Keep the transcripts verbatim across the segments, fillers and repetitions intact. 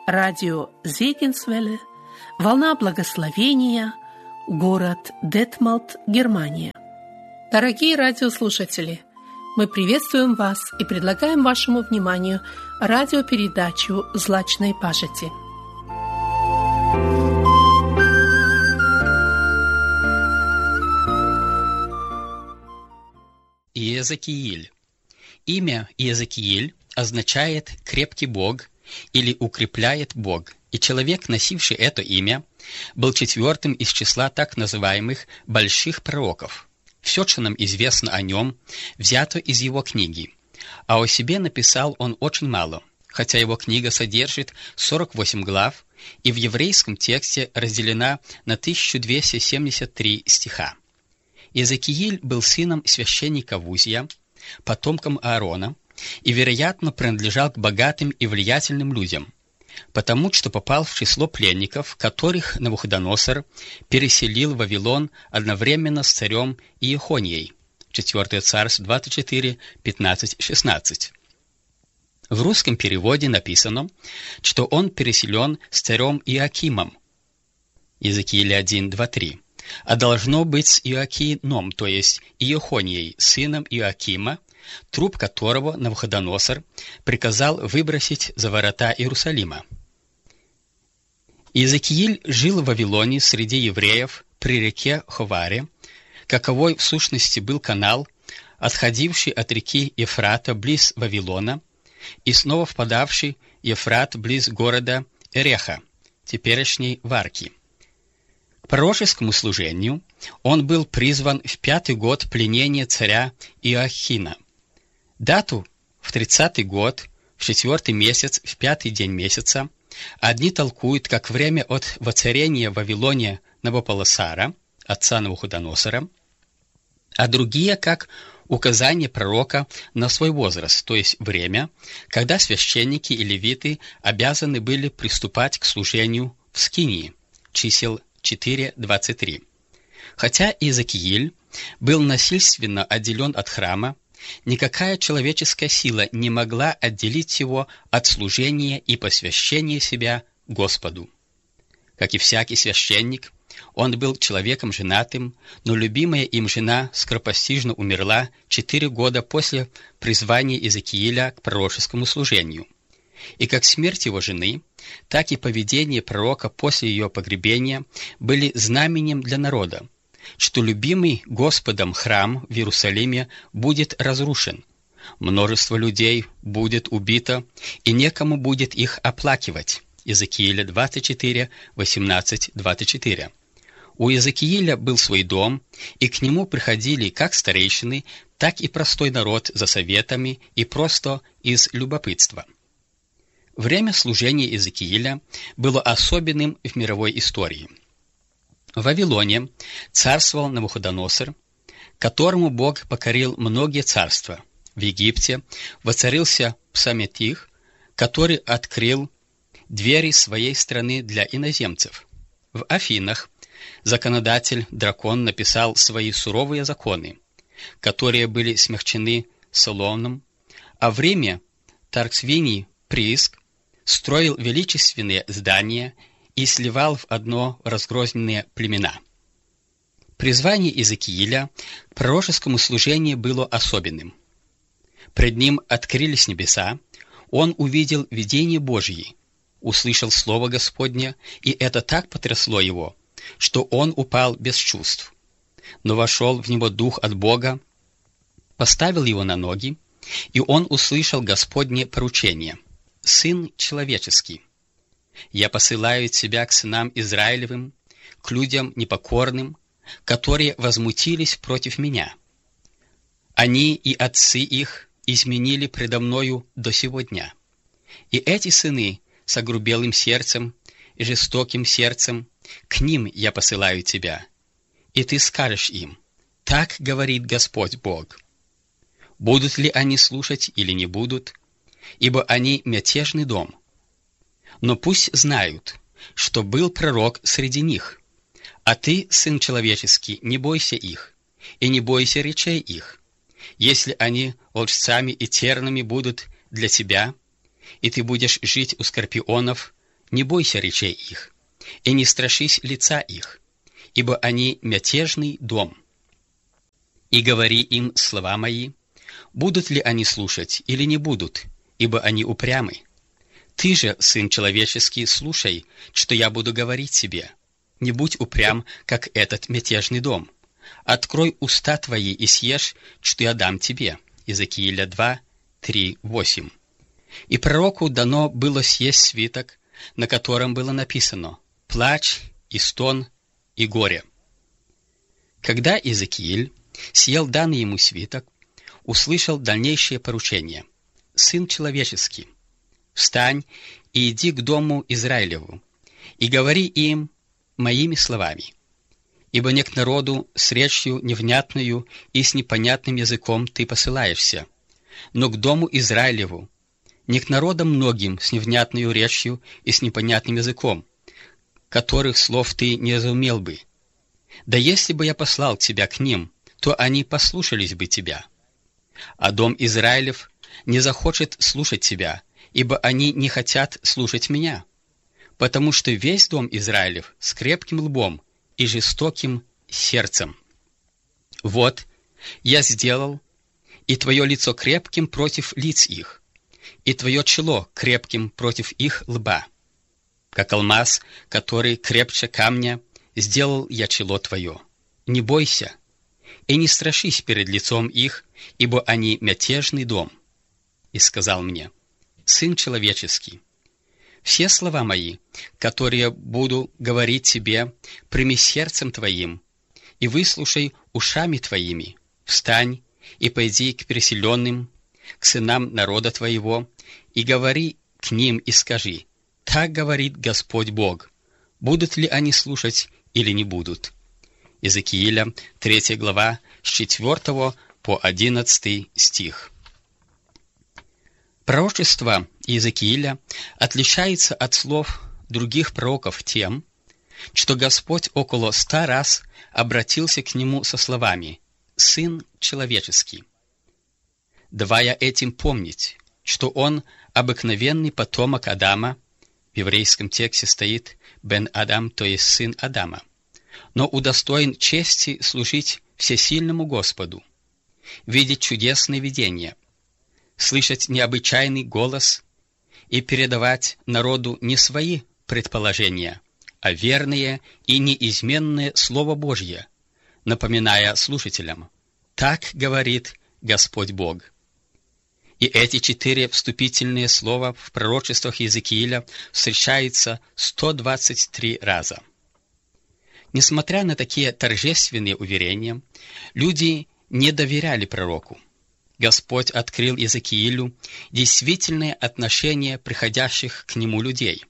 радио Зегенсвелле, волна благословения, город Детмалт, Германия. Дорогие радиослушатели, мы приветствуем вас и предлагаем вашему вниманию радиопередачу «Злачной пажити». Иезекииль. Имя Иезекииль означает «крепкий Бог» или «укрепляет Бог», и человек, носивший это имя, был четвертым из числа так называемых «больших пророков». Все, что нам известно о нем, взято из его книги, а о себе написал он очень мало, хотя его книга содержит сорок восемь глав и в еврейском тексте разделена на тысяча двести семьдесят три стиха. Иезекииль был сыном священника Узия, потомком Аарона, и, вероятно, принадлежал к богатым и влиятельным людям, потому что попал в число пленников, которых Навуходоносор переселил в Вавилон одновременно с царем Иехонией. четвёртое Царств двадцать четыре, пятнадцать, шестнадцать. В русском переводе написано, что он переселен с царем Иоакимом. Иезекииль один, два, три. А должно быть с Иоакином, то есть Иехонией, сыном Иоакима, труп которого Навуходоносор приказал выбросить за ворота Иерусалима. Иезекииль жил в Вавилоне среди евреев при реке Ховаре, каковой в сущности был канал, отходивший от реки Ефрата близ Вавилона и снова впадавший в Ефрат близ города Эреха, теперешней Варки. К пророческому служению он был призван в пятый год пленения царя Иоахина. Дату в тридцатый год, в четвертый месяц, в пятый день месяца одни толкуют как время от воцарения в Вавилоне Навуполосара, отца Навуходоносора, а другие как указание пророка на свой возраст, то есть время, когда священники и левиты обязаны были приступать к служению в скинии, чисел четыре, двадцать три. Хотя Иезекииль был насильственно отделен от храма, никакая человеческая сила не могла отделить его от служения и посвящения себя Господу. Как и всякий священник, он был человеком женатым, но любимая им жена скоропостижно умерла четыре года после призвания Иезекииля к пророческому служению. И как смерть его жены, так и поведение пророка после ее погребения были знаменем для народа, что любимый Господом храм в Иерусалиме будет разрушен, множество людей будет убито, и некому будет их оплакивать. Иезекииля двадцать четыре, восемнадцать, двадцать четыре. У Иезекииля был свой дом, и к нему приходили как старейшины, так и простой народ за советами и просто из любопытства. Время служения Иезекииля было особенным в мировой истории. В Вавилоне царствовал Навуходоносор, которому Бог покорил многие царства. В Египте воцарился Псаметих, который открыл двери своей страны для иноземцев. В Афинах законодатель Дракон написал свои суровые законы, которые были смягчены Солоном, а в Риме Тарквиний Прииск строил величественные здания и сливал в одно разгрозненные племена. Призвание Иезекииля к пророческому служению было особенным. Пред ним открылись небеса, он увидел видение Божье, услышал Слово Господне, и это так потрясло его, что он упал без чувств. Но вошел в него дух от Бога, поставил его на ноги, и он услышал Господне поручение: «Сын человеческий, я посылаю тебя к сынам Израилевым, к людям непокорным, которые возмутились против меня. Они и отцы их изменили предо мною до сего дня. И эти сыны с огрубелым сердцем и жестоким сердцем, к ним я посылаю тебя. И ты скажешь им: так говорит Господь Бог. Будут ли они слушать или не будут, ибо они мятежный дом. Но пусть знают, что был пророк среди них. А ты, сын человеческий, не бойся их, и не бойся речей их. Если они лжцами и тернами будут для тебя, и ты будешь жить у скорпионов не бойся речей их, и не страшись лица их, ибо они мятежный дом. И говори им слова мои, будут ли они слушать или не будут, ибо они упрямы. Ты же, сын человеческий, слушай, что я буду говорить тебе. Не будь упрям, как этот мятежный дом. Открой уста твои и съешь, что я дам тебе. Иезекииля два, три, восемь. И пророку дано было съесть свиток, на котором было написано «Плач и стон и горе». Когда Иезекииль съел данный ему свиток, услышал дальнейшее поручение. «Сын человеческий, встань и иди к дому Израилеву, и говори им моими словами. Ибо не к народу с речью невнятную и с непонятным языком ты посылаешься, но к дому Израилеву, не к народам многим с невнятную речью и с непонятным языком, которых слов ты не разумел бы. Да если бы я послал тебя к ним, то они послушались бы тебя. А дом Израилев не захочет слушать тебя, ибо они не хотят слушать меня, потому что весь дом Израилев с крепким лбом и жестоким сердцем. Вот, я сделал и твое лицо крепким против лиц их, и твое чело крепким против их лба. Как алмаз, который крепче камня, сделал я чело твое. Не бойся и не страшись перед лицом их, ибо они мятежный дом. И сказал мне: сын человеческий, все слова мои, которые буду говорить тебе, прими сердцем твоим и выслушай ушами твоими. Встань и пойди к переселенным, к сынам народа твоего, и говори к ним и скажи: так говорит Господь Бог. Будут ли они слушать или не будут? Иезекииля, третья глава, с четвёртого по одиннадцатый стих. Пророчество Иезекииля отличается от слов других пророков тем, что Господь около ста раз обратился к нему со словами «Сын человеческий», давая этим помнить, что он обыкновенный потомок Адама, в еврейском тексте стоит «Бен Адам», то есть сын Адама, но удостоен чести служить всесильному Господу, видеть чудесные видения, слышать необычайный голос и передавать народу не свои предположения, а верное и неизменное Слово Божье, напоминая слушателям: «Так говорит Господь Бог». И эти четыре вступительные слова в пророчествах Иезекииля встречаются сто двадцать три раза. Несмотря на такие торжественные уверения, люди не доверяли пророку. Господь открыл Иезекиилю действительное отношение приходящих к нему людей.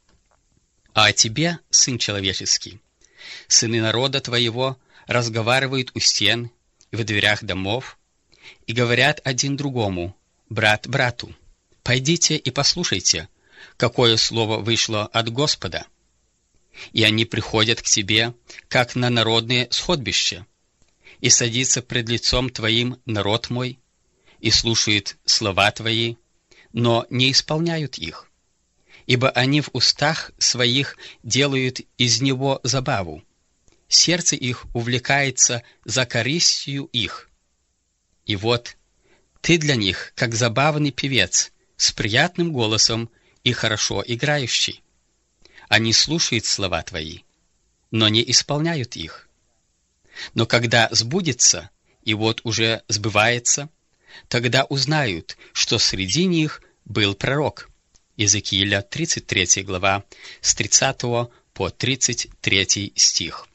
«А о тебе, сын человеческий, сыны народа твоего разговаривают у стен и в дверях домов и говорят один другому, брат брату: пойдите и послушайте, какое слово вышло от Господа. И они приходят к тебе, как на народное сходбище, и садится пред лицом твоим народ мой, и слушают слова твои, но не исполняют их, ибо они в устах своих делают из него забаву, сердце их увлекается за корыстью их. И вот ты для них, как забавный певец, с приятным голосом и хорошо играющий. Они слушают слова твои, но не исполняют их. Но когда сбудется, и вот уже сбывается, тогда узнают, что среди них был пророк». Иезекииля, тридцать третья глава, с тридцатого по тридцать третий стих.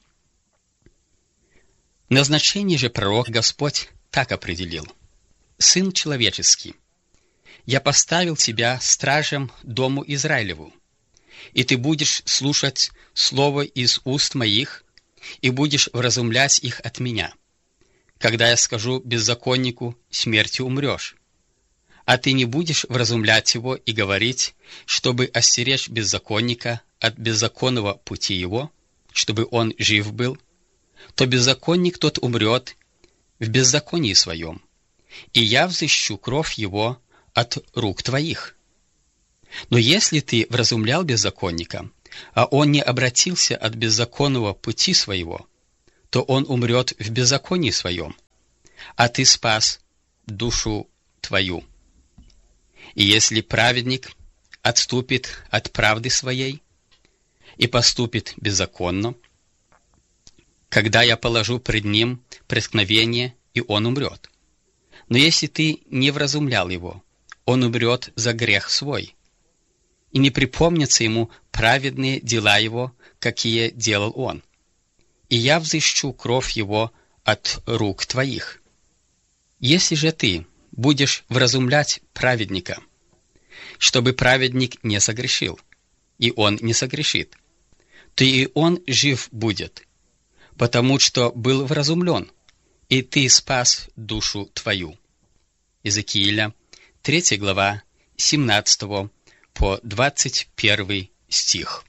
Назначение же пророк Господь так определил: «Сын человеческий, я поставил тебя стражем дому Израилеву, и ты будешь слушать слово из уст моих, и будешь вразумлять их от меня. Когда я скажу беззаконнику: смертью умрешь, а ты не будешь вразумлять его и говорить, чтобы остеречь беззаконника от беззаконного пути его, чтобы он жив был, то беззаконник тот умрет в беззаконии своем, и я взыщу кровь его от рук твоих. Но если ты вразумлял беззаконника, а он не обратился от беззаконного пути своего, то он умрет в беззаконии своем, а ты спас душу твою. И если праведник отступит от правды своей и поступит беззаконно, когда я положу пред ним преткновение, и он умрет. Но если ты не вразумлял его, он умрет за грех свой, и не припомнятся ему праведные дела его, какие делал он. И я взыщу кровь его от рук твоих. Если же ты будешь вразумлять праведника, чтобы праведник не согрешил, и он не согрешит, то и он жив будет, потому что был вразумлен, и ты спас душу твою. Иезекииля, третья глава, семнадцатого по двадцать первый стих.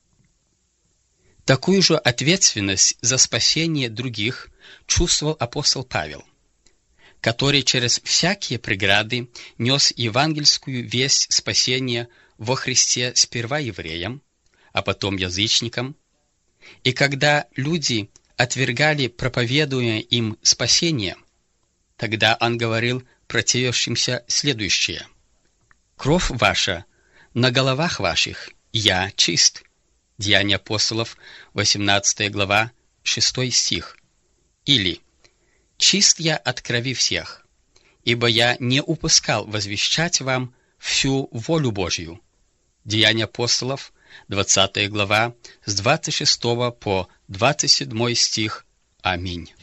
Такую же ответственность за спасение других чувствовал апостол Павел, который через всякие преграды нес евангельскую весть спасения во Христе сперва евреям, а потом язычникам. И когда люди отвергали проповедуемое им спасение, тогда он говорил противившимся следующее: «Кровь ваша на головах ваших, я чист». Деяния апостолов, восемнадцатая глава, шестой стих. Или «Чист я от крови всех, ибо я не упускал возвещать вам всю волю Божью». Деяния апостолов, двадцатая глава, с двадцать шестого по двадцать седьмой стих. Аминь.